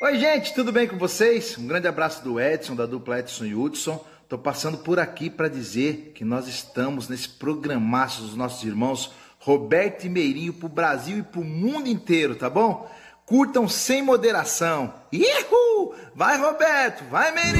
Oi, gente, tudo bem com vocês? Um grande abraço do Edson, da dupla Edson e Hudson. Tô passando por aqui para dizer que nós estamos nesse programaço dos nossos irmãos Roberto e Meirinho pro Brasil e pro mundo inteiro, tá bom? Curtam sem moderação. Ihu! Vai, Roberto! Vai, Meirinho!